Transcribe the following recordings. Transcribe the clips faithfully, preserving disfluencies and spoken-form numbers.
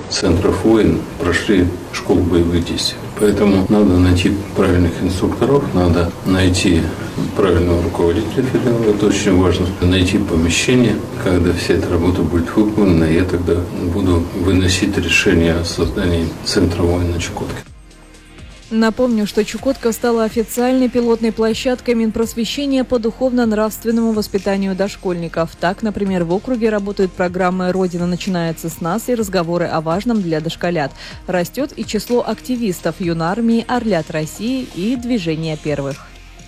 центров войн прошли школу боевых действий. Поэтому надо найти правильных инструкторов, надо найти правильного руководителя филиала. Это очень важно. Найти помещение, когда вся эта работа будет выполнена, я тогда буду выносить решение о создании центра войн на Чукотке. Напомню, что Чукотка стала официальной пилотной площадкой Минпросвещения по духовно-нравственному воспитанию дошкольников. Так, например, в округе работают программы «Родина начинается с нас» и разговоры о важном для дошколят. Растет и число активистов юнармии, Орлят России и Движения первых.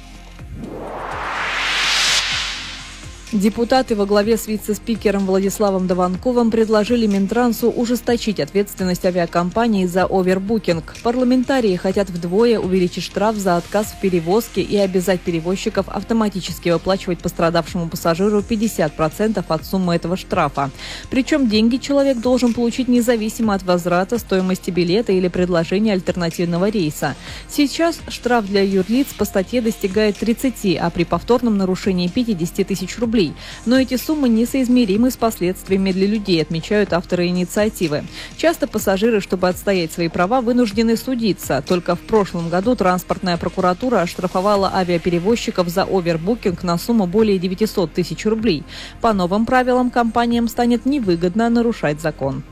Депутаты во главе с вице-спикером Владиславом Дованковым предложили Минтрансу ужесточить ответственность авиакомпаний за овербукинг. Парламентарии хотят вдвое увеличить штраф за отказ в перевозке и обязать перевозчиков автоматически выплачивать пострадавшему пассажиру пятьдесят процентов от суммы этого штрафа. Причем деньги человек должен получить независимо от возврата стоимости билета или предложения альтернативного рейса. Сейчас штраф для юрлиц по статье достигает тридцати, а при повторном нарушении пятидесяти тысяч рублей. Но эти суммы несоизмеримы с последствиями для людей, отмечают авторы инициативы. Часто пассажиры, чтобы отстоять свои права, вынуждены судиться. Только в прошлом году транспортная прокуратура оштрафовала авиаперевозчиков за овербукинг на сумму более девятисот тысяч рублей. По новым правилам компаниям станет невыгодно нарушать закон.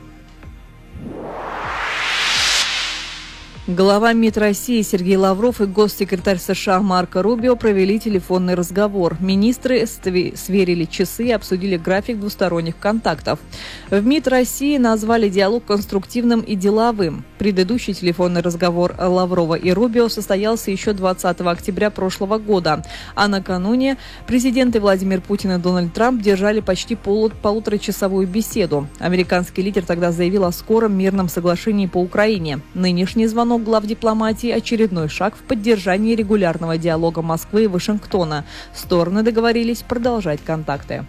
Глава МИД России Сергей Лавров и госсекретарь США Марко Рубио провели телефонный разговор. Министры сверили часы и обсудили график двусторонних контактов. В МИД России назвали диалог конструктивным и деловым. Предыдущий телефонный разговор Лаврова и Рубио состоялся еще двадцатого октября прошлого года. А накануне президенты Владимир Путин и Дональд Трамп держали почти полу- полуторачасовую беседу. Американский лидер тогда заявил о скором мирном соглашении по Украине. Нынешний звонок глав дипломатии – очередной шаг в поддержании регулярного диалога Москвы и Вашингтона. Стороны договорились продолжать контакты.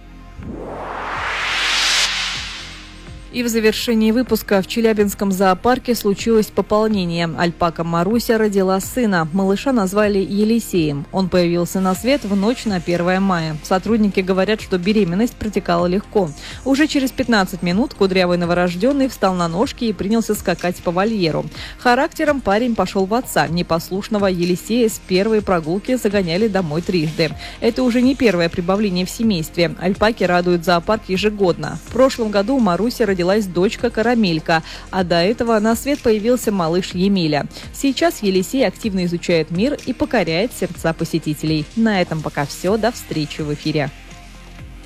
И в завершении выпуска в Челябинском зоопарке случилось пополнение. Альпака Маруся родила сына. Малыша назвали Елисеем. Он появился на свет в ночь на первое мая. Сотрудники говорят, что беременность протекала легко. Уже через пятнадцать минут кудрявый новорожденный встал на ножки и принялся скакать по вольеру. Характером парень пошел в отца. Непослушного Елисея с первой прогулки загоняли домой трижды. Это уже не первое прибавление в семействе. Альпаки радуют зоопарк ежегодно. В прошлом году у Маруси родилась дочка Карамелька, а до этого на свет появился малыш Емеля. Сейчас Елисей активно изучает мир и покоряет сердца посетителей. На этом пока все. До встречи в эфире.